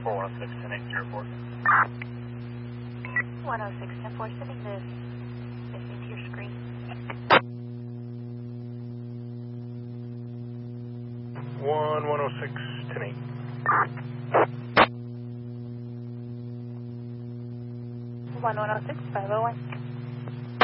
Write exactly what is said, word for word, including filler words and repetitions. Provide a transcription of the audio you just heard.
four one oh six, ten eight zero four. one oh six, ten four, sending this into your screen. one one oh six, ten eight. one one oh six, five oh one.